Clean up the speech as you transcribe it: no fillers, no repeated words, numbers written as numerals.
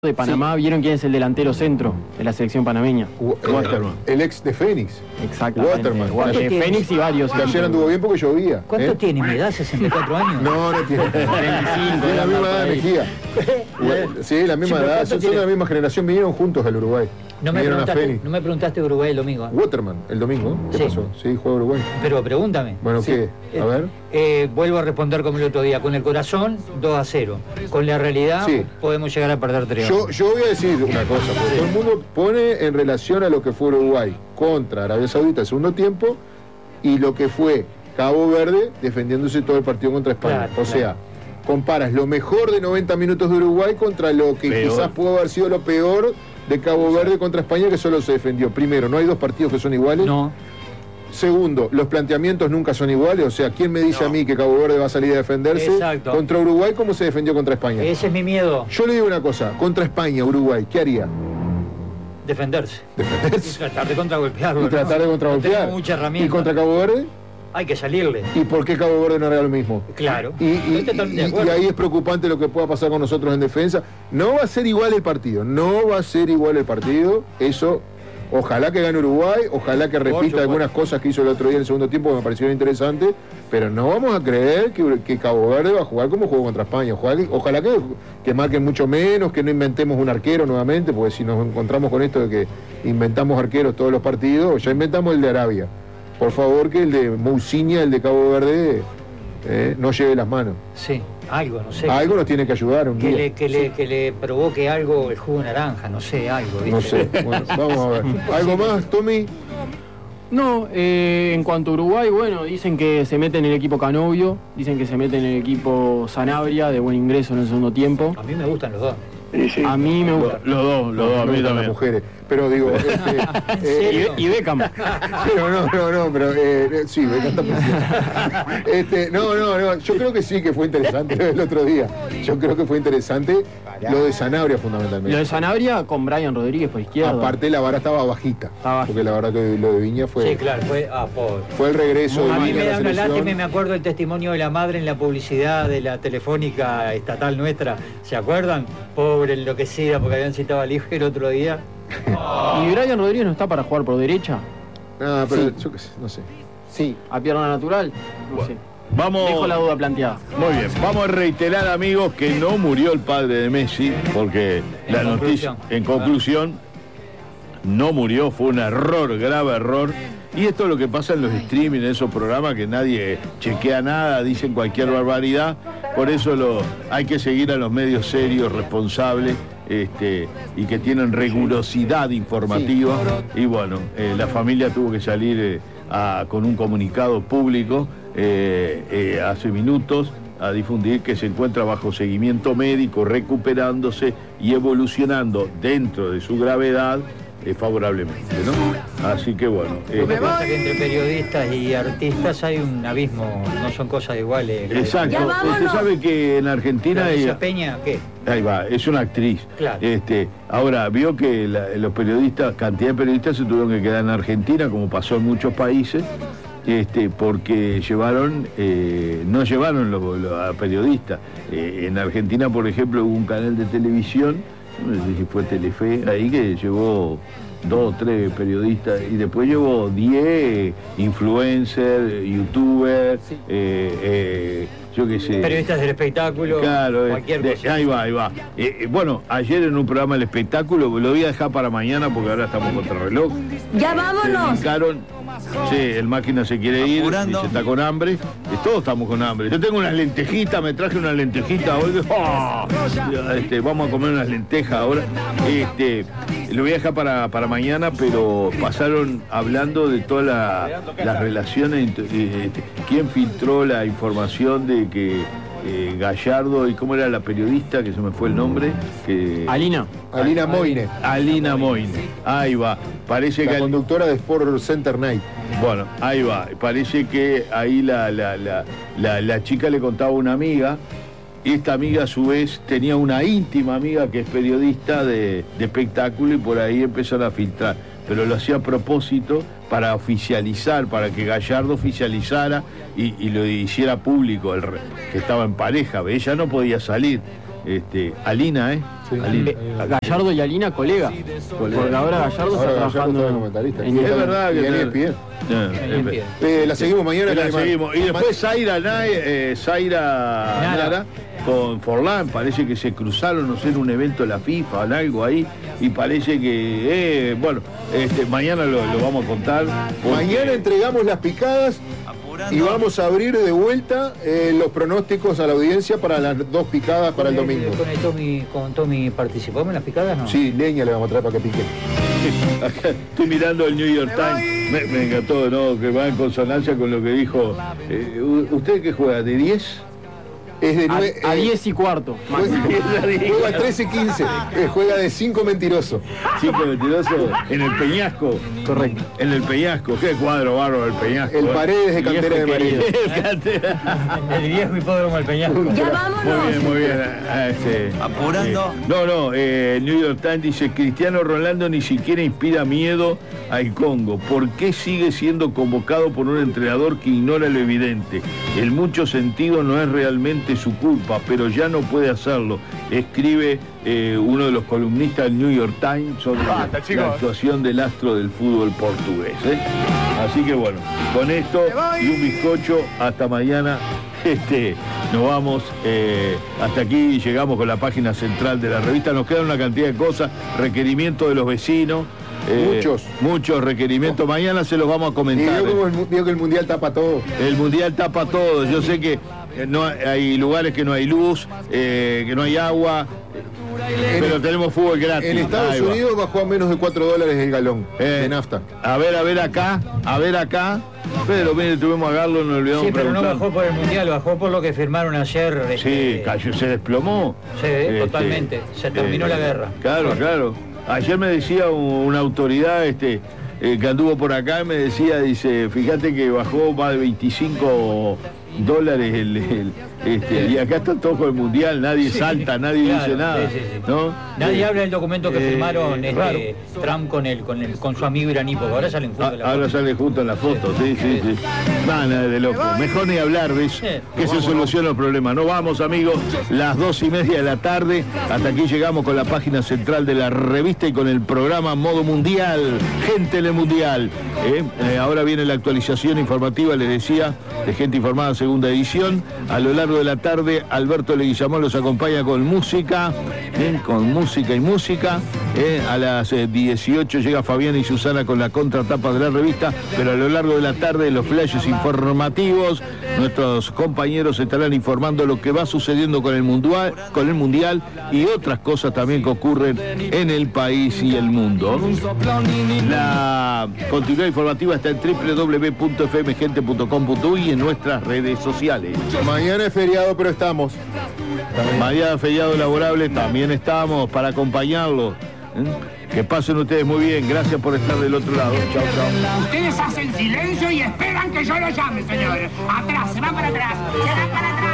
de Panamá, ¿vieron quién es el delantero centro de la selección panameña? Waterman. El ex de Fénix. Exactamente. Waterman. De Fénix y varios. Que ayer anduvo bien porque llovía. ¿Cuánto tiene? ¿Mi edad? ¿64 años? No tiene. 25. Tiene la misma edad de Mejía. Sí, la misma edad. Son de la misma generación. Vinieron juntos al Uruguay. No me preguntaste Uruguay el domingo. Waterman, el domingo. ¿Qué pasó? Sí, juega Uruguay. Pero pregúntame. Bueno, ¿qué? A ver. Vuelvo a responder como el otro día. Con el corazón, 2-0. Con la realidad, podemos llegar a perder 3. Yo voy a decir una cosa, porque todo el mundo pone en relación a lo que fue Uruguay contra Arabia Saudita el segundo tiempo y lo que fue Cabo Verde defendiéndose todo el partido contra España. Claro, o sea, comparas lo mejor de 90 minutos de Uruguay contra lo que quizás pudo haber sido lo peor de Cabo Verde contra España, que solo se defendió. Primero, no hay dos partidos que son iguales. No. Segundo, los planteamientos nunca son iguales. O sea, ¿quién me dice a mí que Cabo Verde va a salir a defenderse contra Uruguay como se defendió contra España? Ese es mi miedo. Yo le digo una cosa, contra España, Uruguay, ¿qué haría? Defenderse. Defenderse. Y tratar de contragolpearlo. Y tratar de contragolpear. No tengo mucha herramienta. ¿Y contra Cabo Verde? Hay que salirle. ¿Y por qué Cabo Verde no haría lo mismo? Claro. Y ahí es preocupante lo que pueda pasar con nosotros en defensa. No va a ser igual el partido. No va a ser igual el partido. Eso, ojalá que gane Uruguay. Ojalá que repita algunas cosas que hizo el otro día en el segundo tiempo que me parecieron interesantes. Pero no vamos a creer que Cabo Verde va a jugar como jugó contra España. Ojalá que marquen mucho menos, que no inventemos un arquero nuevamente, porque si nos encontramos con esto de que inventamos arqueros todos los partidos, ya inventamos el de Arabia. Por favor, que el de Mousinia, el de Cabo Verde, no lleve las manos. Sí, algo, no sé. Algo nos tiene que ayudar un día. Que le provoque algo el jugo de naranja, no sé, algo. ¿viste? No sé, bueno, vamos a ver. ¿Algo más, Tommy? No, en cuanto a Uruguay, bueno, dicen que se mete en el equipo Canovio, dicen que se mete en el equipo Sanabria, de buen ingreso en el segundo tiempo. A mí me gustan los dos. Sí. A mí me gustan. Los dos, a mí también. Las mujeres. Pero digo, y Beckham. Pero sí, Beckham también. No, yo creo que sí que fue interesante el otro día. Yo creo que fue interesante lo de Sanabria fundamentalmente. Lo de Sanabria con Brian Rodríguez por izquierda. Aparte la vara estaba bajita. Porque la verdad que lo de Viña fue... Sí, claro, fue el regreso de a mí Viña me da a la una selección. lástima y me acuerdo el testimonio de la madre en la publicidad de la telefónica estatal nuestra. ¿Se acuerdan? Pobre enloquecida porque habían citado al hijo el otro día. ¿Y Brian Rodríguez no está para jugar por derecha? No, pero sí. Yo qué sé, no sé. Sí, a pierna natural, no sé. Vamos, dejo la duda planteada. Muy bien, vamos a reiterar, amigos, que no murió el padre de Messi, porque la noticia, en conclusión, no murió, fue un error, grave error. Y esto es lo que pasa en los streaming, en esos programas que nadie chequea nada, dicen cualquier barbaridad. Por eso hay que seguir a los medios serios, responsables, y que tienen rigurosidad informativa. Y bueno, la familia tuvo que salir con un comunicado público hace minutos a difundir que se encuentra bajo seguimiento médico, recuperándose y evolucionando dentro de su gravedad favorablemente, ¿no? Así que bueno. Lo que pasa es que entre periodistas y artistas hay un abismo, no son cosas iguales. Exacto. Usted sabe que en Argentina Peña, ¿qué? Ahí va, es una actriz. Claro. Ahora, vio que los periodistas, cantidad de periodistas se tuvieron que quedar en Argentina, como pasó en muchos países, porque no llevaron a periodistas. En Argentina, por ejemplo, hubo un canal de televisión, no sé si fue Telefe, ahí que llevó 2 o 3 periodistas y después llevó 10 influencers, youtubers, yo qué sé. Periodistas del espectáculo, claro, cualquier cosa. Ahí va. Bueno, ayer en un programa del espectáculo, lo voy a dejar para mañana porque ahora estamos contra el reloj. ¡Ya vámonos! Sí, el máquina se quiere ir, dice, está con hambre. Todos estamos con hambre. Yo tengo unas lentejitas, me traje unas lentejitas hoy. ¡Oh! Vamos a comer unas lentejas ahora. Lo voy a dejar para mañana, pero pasaron hablando de todas las relaciones. ¿Quién filtró la información de que Gallardo y cómo era la periodista, que se me fue el nombre? Alina Moine. Alina Moine. Ahí va. Parece la que conductora de Sport Center Night. Bueno, ahí va. Parece que ahí la chica le contaba a una amiga. Esta amiga a su vez tenía una íntima amiga que es periodista de espectáculo y por ahí empezaron a filtrar. Pero lo hacía a propósito para oficializar, para que Gallardo oficializara y lo hiciera público, que estaba en pareja. Ella no podía salir. Alina, Gallardo y Alina, colega. Porque ahora Gallardo está trabajando como comentarista. en Es ESPN. verdad que la seguimos mañana. La seguimos. Y después Zaira Nara con Forlán, parece que se cruzaron, no sé, en un evento de la FIFA o algo ahí, y parece que, mañana lo vamos a contar. Mañana entregamos las picadas y vamos a abrir de vuelta los pronósticos a la audiencia para las 2 picadas para el domingo. ¿Con Tommy participamos en las picadas, no? Sí, leña le vamos a traer para que pique. Acá estoy mirando el New York Times, me encantó, ¿no? Que va en consonancia con lo que dijo. ¿Usted qué juega? ¿De 10? Es de A 10 y cuarto. Juega 13 y 15. Juega de 5 mentiroso. 5 mentirosos en el Peñasco. Correcto. En el Peñasco. Qué cuadro bárbaro el Peñasco. El Paredes de Cantera de María. El viejo hipódromo del Peñasco. Ya vámonos. Muy bien. Apurando. New York Times dice: Cristiano Ronaldo ni siquiera inspira miedo al Congo. ¿Por qué sigue siendo convocado por un entrenador que ignora lo evidente? En mucho sentido no es realmente su culpa, pero ya no puede hacerlo. Escribe uno de los columnistas del New York Times sobre la actuación del astro del fútbol portugués. Así que bueno, con esto y un bizcocho, hasta mañana. Nos vamos, hasta aquí llegamos con la página central de la revista. Nos queda una cantidad de cosas, requerimientos de los vecinos. Muchos requerimientos. Mañana se los vamos a comentar. Y vio que el Mundial tapa todo. El Mundial tapa todo. Yo sé que no hay lugares que no hay luz, que no hay agua, pero tenemos fútbol gratis. En Estados Unidos bajó a menos de $4 el galón de nafta. A ver acá. Pero mire, tuvimos a Garlo, nos olvidamos. Sí, pero preguntar. no bajó por el Mundial, bajó por lo que firmaron ayer. Sí, cayó, se desplomó. Sí, totalmente. Se terminó la guerra. Claro. Ayer me decía una autoridad que anduvo por acá, me decía, dice, fíjate que bajó más de $25 y acá está todo con el Mundial, nadie salta, nadie dice nada. Sí. ¿No? Nadie habla del documento que firmaron Trump con su amigo iraní, porque ahora salen juntos. Ahora salen juntos en la foto, sí. Nada de loco. Mejor ni hablar de eso, que se soluciona el problema. No vamos, amigos, las 2:30 de la tarde. Hasta aquí llegamos con la página central de la revista y con el programa Modo Mundial, Gente en el Mundial. Ahora viene la actualización informativa, les decía, de Gente Informada, segunda edición. A lo largo de la tarde, Alberto Leguizamón los acompaña con música. A las 18 llega Fabián y Susana con la contratapa de la revista, pero a lo largo de la tarde, los flashes informativos, nuestros compañeros estarán informando lo que va sucediendo con el Mundial y otras cosas también que ocurren en el país y el mundo. La continuidad informativa está en www.fmgente.com.uy y en nuestras redes sociales. Mañana es feriado, pero estamos. Mañana feriado laborable, también estamos para acompañarlos. Que pasen ustedes muy bien, gracias por estar del otro lado. Chao. Ustedes hacen silencio y esperan que yo lo llame, señores. Atrás, se van para atrás, se van para atrás.